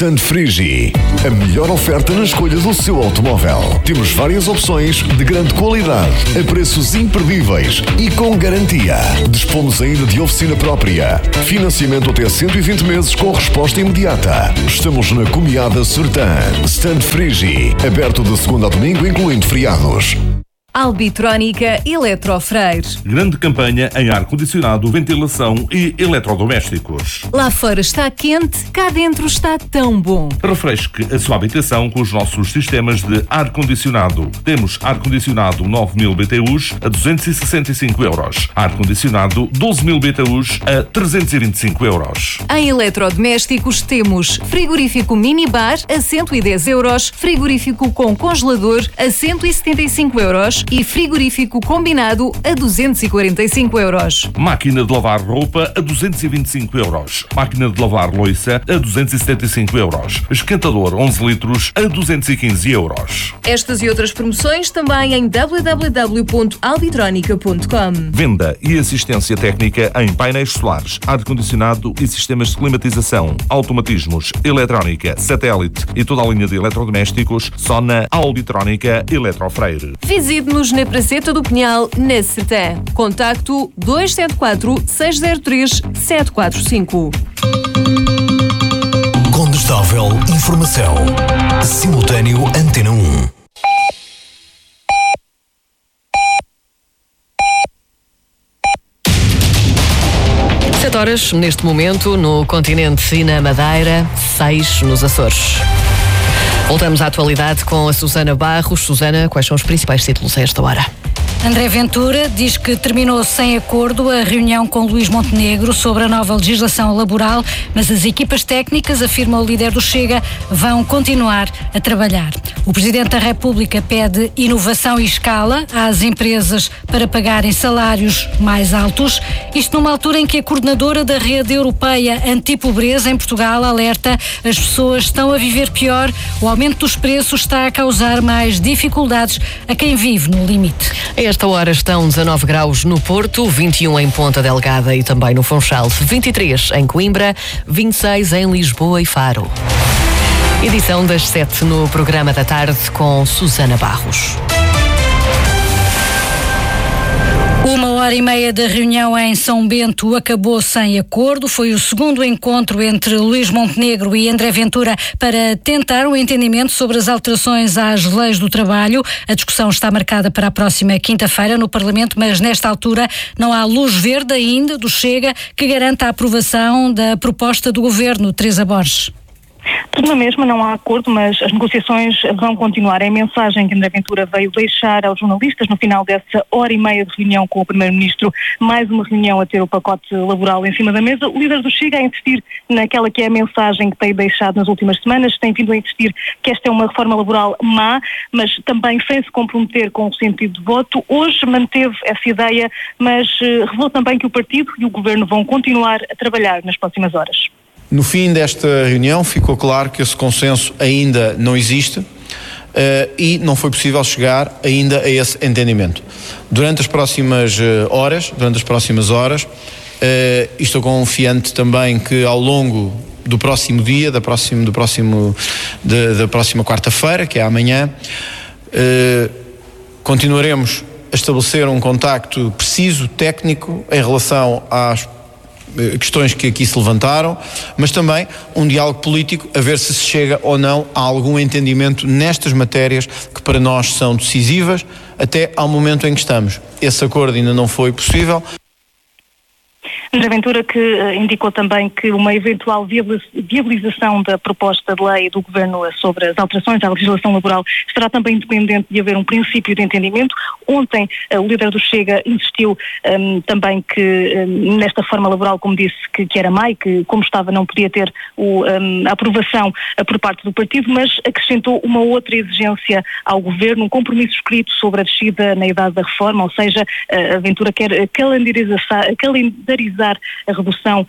Stand Frigi, a melhor oferta na escolha do seu automóvel. Temos várias opções de grande qualidade, a preços imperdíveis e com garantia. Dispomos ainda de oficina própria. Financiamento até 120 meses com resposta imediata. Estamos na Comiada Sertã. Stand Frigi, aberto de segunda a domingo, incluindo feriados. Albitrónica Eletrofreire. Grande campanha em ar-condicionado, ventilação e eletrodomésticos. Lá fora está quente, cá dentro está tão bom. Refresque a sua habitação com os nossos sistemas de ar-condicionado. Temos ar-condicionado 9.000 BTUs a 265 euros. Ar-condicionado 12.000 BTUs a 325 euros. Em eletrodomésticos temos frigorífico minibar a 110 euros, frigorífico com congelador a 175 euros e frigorífico combinado a 245 euros. Máquina de lavar roupa a 225 euros. Máquina de lavar louça a 275 euros. Esquentador 11 litros a 215 euros. Estas e outras promoções também em www.albitronica.com. Venda e assistência técnica em painéis solares, ar-condicionado e sistemas de climatização, automatismos, eletrónica, satélite e toda a linha de eletrodomésticos só na Albitrónica Eletrofreire. Visite-nos na Praceta do Pinhal, na Sertã. Contacto 274 603 745. Condestável Informação. Simultâneo Antena 1. 7 horas, neste momento, no continente e na Madeira, 6 nos Açores. Voltamos à atualidade com a Susana Barros. Susana, quais são os principais títulos a esta hora? André Ventura diz que terminou sem acordo a reunião com Luís Montenegro sobre a nova legislação laboral, mas as equipas técnicas, afirma o líder do Chega, vão continuar a trabalhar. O Presidente da República pede inovação e escala às empresas para pagarem salários mais altos. Isto numa altura em que a coordenadora da Rede Europeia Antipobreza em Portugal alerta: as pessoas estão a viver pior, o aumento dos preços está a causar mais dificuldades a quem vive no limite. A esta hora estão 19 graus no Porto, 21 em Ponta Delgada e também no Funchal, 23 em Coimbra, 26 em Lisboa e Faro. Edição das 7 no programa da tarde com Susana Barros. 1h30 da reunião em São Bento acabou sem acordo. Foi o segundo encontro entre Luís Montenegro e André Ventura para tentar um entendimento sobre as alterações às leis do trabalho. A discussão está marcada para a próxima quinta-feira no Parlamento, mas nesta altura não há luz verde ainda do Chega que garanta a aprovação da proposta do Governo. Teresa Borges. Tudo na mesma, não há acordo, mas as negociações vão continuar. É a mensagem que André Ventura veio deixar aos jornalistas no final dessa 1h30 de reunião com o Primeiro-Ministro. Mais uma reunião a ter o pacote laboral em cima da mesa. O líder do Chega a insistir naquela que é a mensagem que tem deixado nas últimas semanas. Tem vindo a insistir que esta é uma reforma laboral má, mas também sem se comprometer com o sentido de voto. Hoje manteve essa ideia, mas revelou também que o partido e o Governo vão continuar a trabalhar nas próximas horas. No fim desta reunião ficou claro que esse consenso ainda não existe e não foi possível chegar ainda a esse entendimento. Durante as próximas horas, e estou confiante também que ao longo do próximo dia, da próxima quarta-feira, que é amanhã, continuaremos a estabelecer um contacto preciso, técnico, em relação às questões que aqui se levantaram, mas também um diálogo político a ver se chega ou não a algum entendimento nestas matérias que para nós são decisivas até ao momento em que estamos. Esse acordo ainda não foi possível. André Ventura que indicou também que uma eventual viabilização da proposta de lei do Governo sobre as alterações à legislação laboral estará também independente de haver um princípio de entendimento. Ontem o líder do Chega insistiu também que nesta forma laboral, como disse, que era má e que, como estava, não podia ter a aprovação por parte do partido, mas acrescentou uma outra exigência ao Governo, um compromisso escrito sobre a descida na idade da reforma, ou seja, a Ventura quer calendarizar concretizar a redução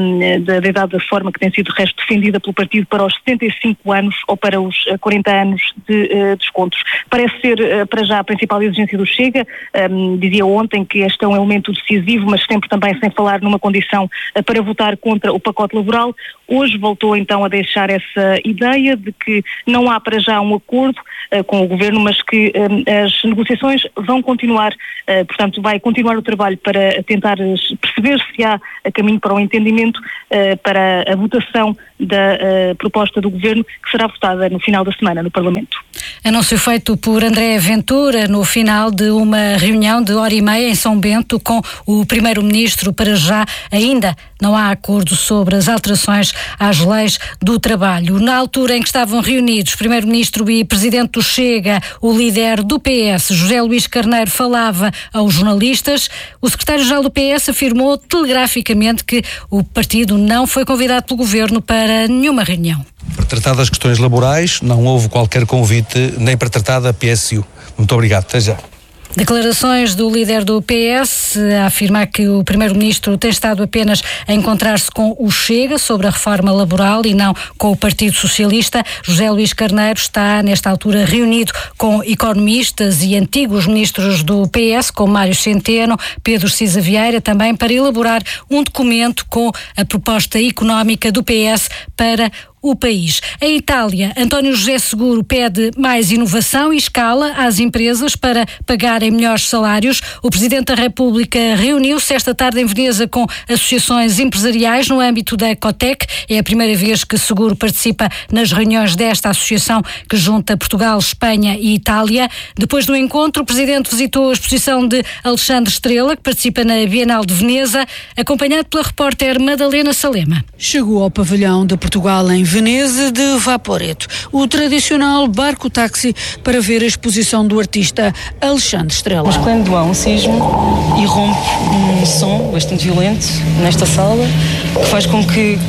da idade da reforma que tem sido, de resto, defendida pelo partido para os 75 anos ou para os 40 anos de descontos. Parece ser, para já, a principal exigência do Chega. Dizia ontem que este é um elemento decisivo, mas sempre também sem falar numa condição para votar contra o pacote laboral. Hoje voltou então a deixar essa ideia de que não há para já um acordo com o Governo, mas que as negociações vão continuar, portanto vai continuar o trabalho para tentar perceber se há caminho para o entendimento, para a votação da proposta do Governo, que será votada no final da semana no Parlamento. Anúncio feito por André Ventura no final de uma reunião de 1h30 em São Bento com o Primeiro-Ministro. Para já ainda não há acordo sobre as alterações às leis do trabalho. Na altura em que estavam reunidos Primeiro-Ministro e Presidente do Chega, o líder do PS, José Luís Carneiro, falava aos jornalistas. O secretário-geral do PS afirmou telegraficamente que o partido não foi convidado pelo Governo para nenhuma reunião. Para tratar das questões laborais, não houve qualquer convite nem para tratar da PSU. Muito obrigado. Até já. Declarações do líder do PS a afirmar que o Primeiro-Ministro tem estado apenas a encontrar-se com o Chega sobre a reforma laboral e não com o Partido Socialista. José Luís Carneiro está, nesta altura, reunido com economistas e antigos ministros do PS, como Mário Centeno, Pedro Cisa Vieira, também para elaborar um documento com a proposta económica do PS para o país. Em Itália, António José Seguro pede mais inovação e escala às empresas para pagarem melhores salários. O Presidente da República reuniu-se esta tarde em Veneza com associações empresariais no âmbito da COTEC. É a primeira vez que Seguro participa nas reuniões desta associação que junta Portugal, Espanha e Itália. Depois do encontro, o Presidente visitou a exposição de Alexandre Estrela, que participa na Bienal de Veneza, acompanhado pela repórter Madalena Salema. Chegou ao pavilhão de Portugal em Veneza de Vaporetto, o tradicional barco-táxi, para ver a exposição do artista Alexandre Estrela. Um esplendor, um sismo, irrompe um som bastante violento nesta sala, que faz com que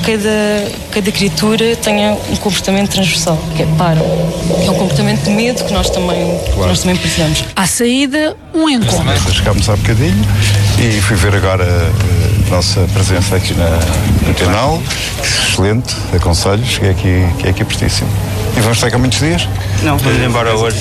cada criatura tenha um comportamento transversal, que é paro. É um comportamento de medo que nós também precisamos. À saída, um encontro. Chegámos há bocadinho e fui ver agora a nossa presença aqui no Bienal. Excelente, aconselho, cheguei aqui pertíssimo. E vamos estar cá muitos dias? Não, vamos embora hoje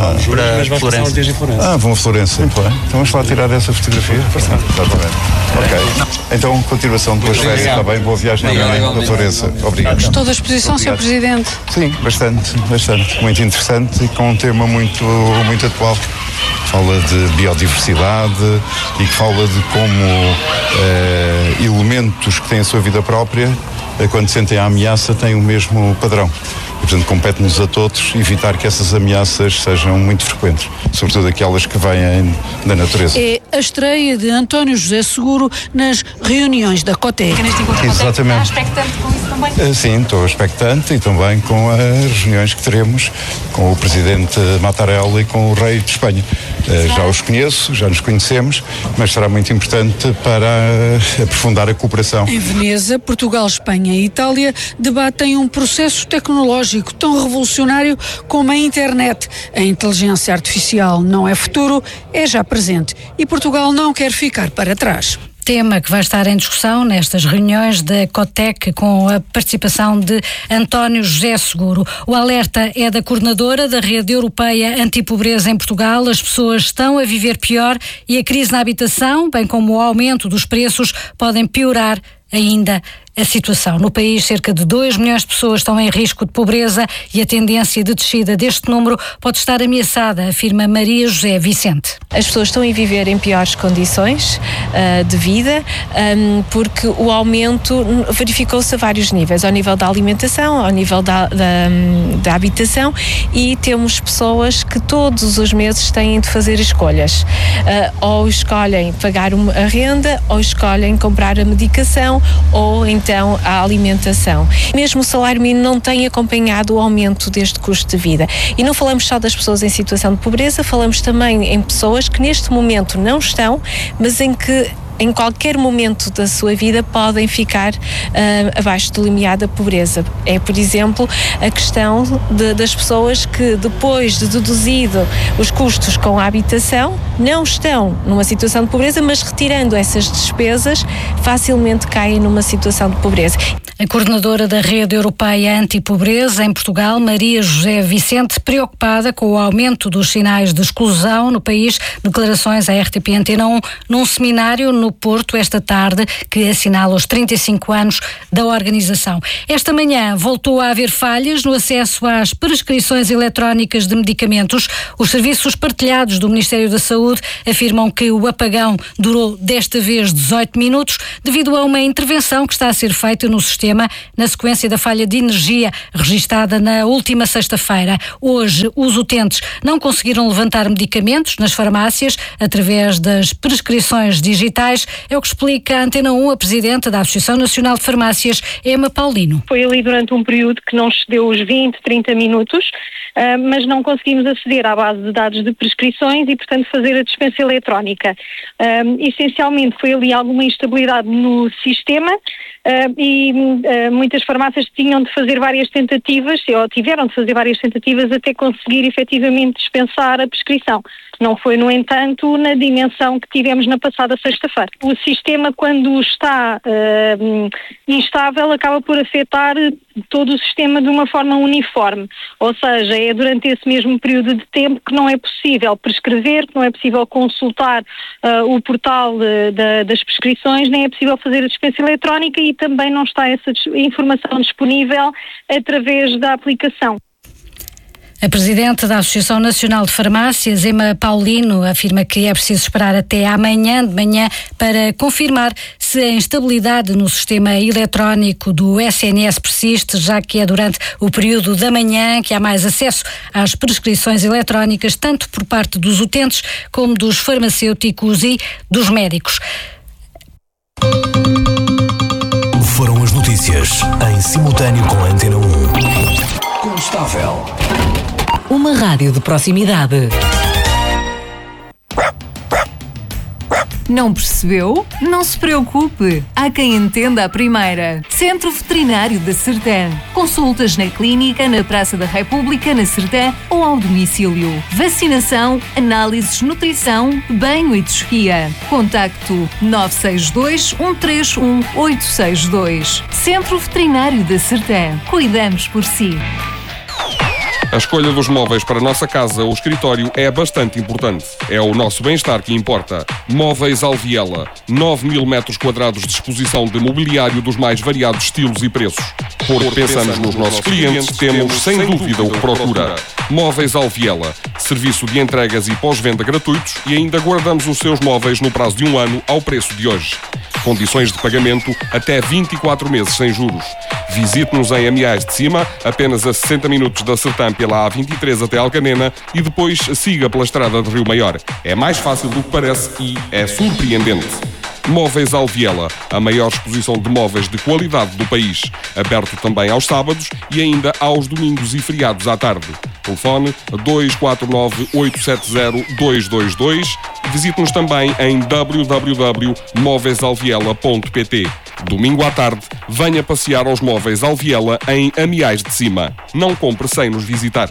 para Florença. Vão a Florença, muito bem. Então vamos lá tirar essa fotografia. Exatamente. Ok. Então, continuação de boas férias, está bem? Boa viagem a Florença. Obrigado. Gostou da exposição, Sr. Presidente? Sim, bastante. Muito interessante e com um tema muito atual. Fala de biodiversidade e que fala de como elementos que têm a sua vida própria, quando sentem a ameaça, têm o mesmo padrão. E, portanto, compete-nos a todos evitar que essas ameaças sejam muito frequentes, sobretudo aquelas que vêm da natureza. É a estreia de António José Seguro nas reuniões da COTEC. Exatamente. Está expectante com isso também? Sim, estou expectante e também com as reuniões que teremos com o Presidente Mattarella e com o Rei de Espanha. Já os conheço, já nos conhecemos, mas será muito importante para aprofundar a cooperação. Em Veneza, Portugal, Espanha e Itália debatem um processo tecnológico tão revolucionário como a internet. A inteligência artificial não é futuro, é já presente. E Portugal não quer ficar para trás. Tema que vai estar em discussão nestas reuniões da COTEC com a participação de António José Seguro. O alerta é da coordenadora da Rede Europeia Antipobreza em Portugal. As pessoas estão a viver pior e a crise na habitação, bem como o aumento dos preços, podem piorar ainda a situação. No país, cerca de 2 milhões de pessoas estão em risco de pobreza e a tendência de descida deste número pode estar ameaçada, afirma Maria José Vicente. As pessoas estão a viver em piores condições de vida, porque o aumento verificou-se a vários níveis, ao nível da alimentação, ao nível da habitação, e temos pessoas que todos os meses têm de fazer escolhas. Ou escolhem pagar a renda, ou escolhem comprar a medicação, ou então a alimentação. Mesmo o salário mínimo não tem acompanhado o aumento deste custo de vida. E não falamos só das pessoas em situação de pobreza, falamos também em pessoas que neste momento não estão, mas em que em qualquer momento da sua vida podem ficar abaixo do limiar da pobreza. É, por exemplo, a questão das pessoas que, depois de deduzido os custos com a habitação, não estão numa situação de pobreza, mas retirando essas despesas, facilmente caem numa situação de pobreza. A coordenadora da Rede Europeia Anti-Pobreza em Portugal, Maria José Vicente, preocupada com o aumento dos sinais de exclusão no país, declarações à RTP Antena 1 num seminário no Porto esta tarde que assinala os 35 anos da organização. Esta manhã voltou a haver falhas no acesso às prescrições eletrónicas de medicamentos. Os serviços partilhados do Ministério da Saúde afirmam que o apagão durou desta vez 18 minutos devido a uma intervenção que está a ser feita no sistema na sequência da falha de energia registada na última sexta-feira. Hoje, os utentes não conseguiram levantar medicamentos nas farmácias através das prescrições digitais. É o que explica a Antena 1 a presidenta da Associação Nacional de Farmácias, Emma Paulino. Foi ali durante um período que não excedeu os 20, 30 minutos, mas não conseguimos aceder à base de dados de prescrições e, portanto, fazer a dispensa eletrónica. Essencialmente foi ali alguma instabilidade no sistema e muitas farmácias tinham de fazer várias tentativas, ou tiveram de fazer várias tentativas até conseguir efetivamente dispensar a prescrição. Não foi, no entanto, na dimensão que tivemos na passada sexta-feira. O sistema, quando está instável, acaba por afetar todo o sistema de uma forma uniforme. Ou seja, é durante esse mesmo período de tempo que não é possível prescrever, que não é possível consultar o portal das prescrições, nem é possível fazer a dispensa eletrónica e também não está essa informação disponível através da aplicação. A presidente da Associação Nacional de Farmácias, Emma Paulino, afirma que é preciso esperar até amanhã de manhã para confirmar se a instabilidade no sistema eletrónico do SNS persiste, já que é durante o período da manhã que há mais acesso às prescrições eletrónicas, tanto por parte dos utentes como dos farmacêuticos e dos médicos. Foram as notícias em simultâneo com a Antena 1. Constável. Uma rádio de proximidade. Não percebeu? Não se preocupe. Há quem entenda a primeira. Centro Veterinário da Sertã. Consultas na clínica, na Praça da República, na Sertã ou ao domicílio. Vacinação, análises, nutrição, banho e tosquia. Contacto 962 131 862. Centro Veterinário da Sertã. Cuidamos por si. A escolha dos móveis para a nossa casa ou escritório é bastante importante. É o nosso bem-estar que importa. Móveis Alviela. 9.000 metros quadrados de exposição de mobiliário dos mais variados estilos e preços. Porque pensamos nos nossos clientes, temos sem dúvida o que procura. Móveis Alviela. Serviço de entregas e pós-venda gratuitos e ainda guardamos os seus móveis no prazo de 1 ano ao preço de hoje. Condições de pagamento até 24 meses sem juros. Visite-nos em Amiais de Cima, apenas a 60 minutos da Sertã pela A23 até Alcanena e depois siga pela estrada de Rio Maior. É mais fácil do que parece e é surpreendente. Móveis Alviela, a maior exposição de móveis de qualidade do país. Aberto também aos sábados e ainda aos domingos e feriados à tarde. Telefone 249-870-222. Visite-nos também em www.móveisalviela.pt. Domingo à tarde, venha passear aos Móveis Alviela em Amiais de Cima. Não compre sem nos visitar.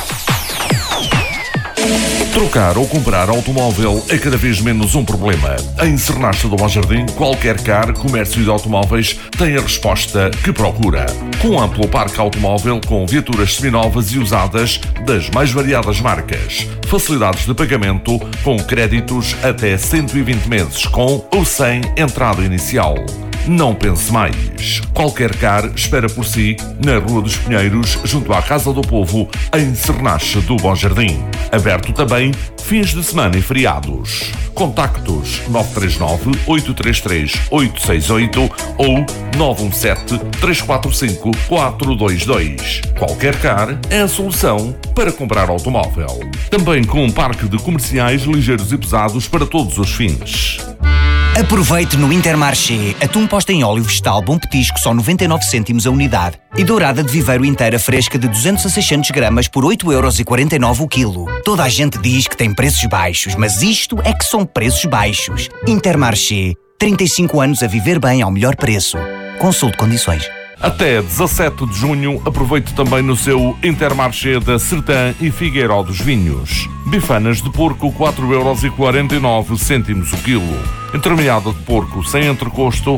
Trocar ou comprar automóvel é cada vez menos um problema. Em Sernacha do Bom Jardim, qualquer car, comércio de automóveis tem a resposta que procura. Com amplo parque automóvel, com viaturas seminovas e usadas das mais variadas marcas. Facilidades de pagamento com créditos até 120 meses, com ou sem entrada inicial. Não pense mais. Qualquer car espera por si na Rua dos Pinheiros, junto à Casa do Povo, em Sernacha do Bom Jardim. Aberto também fins de semana e feriados. Contactos 939-833-868 ou 917-345-422. Qualquer car é a solução para comprar automóvel. Também com um parque de comerciais ligeiros e pesados para todos os fins. Aproveite no Intermarché atum posta em óleo vegetal Bom Petisco só 99 cêntimos a unidade e dourada de viveiro inteira fresca de 200 a 600 gramas por 8,49€ o quilo. Toda a gente diz que tem preços baixos, mas isto é que são preços baixos. Intermarché. 35 anos a viver bem ao melhor preço. Consulte condições. Até 17 de junho, aproveite também no seu Intermarché da Sertã e Figueiró dos Vinhos. Bifanas de porco, 4,49€ o quilo. Entremeada de porco sem entrecosto,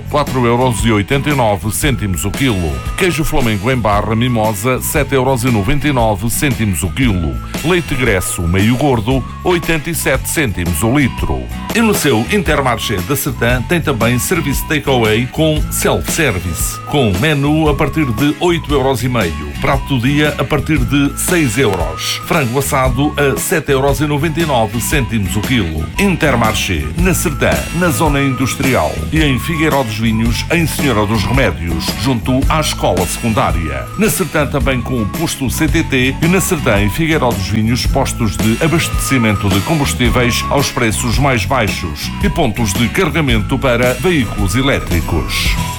4,89€ o quilo. Queijo Flamengo em barra mimosa, 7,99€ o quilo. Leite Gresso meio gordo, 87 cêntimos o litro. E no seu Intermarché da Sertã tem também serviço takeaway com self-service, com menu a partir de 8,5€. Prato do dia a partir de 6€. Frango assado a 7,99€ o quilo. Intermarché, na Sertã, na Zona Industrial, e em Figueiró dos Vinhos, em Senhora dos Remédios, junto à Escola Secundária. Na Sertã também com o posto CTT e na Sertã e Figueiró dos Vinhos, postos de abastecimento de combustíveis aos preços mais baixos e pontos de carregamento para veículos elétricos.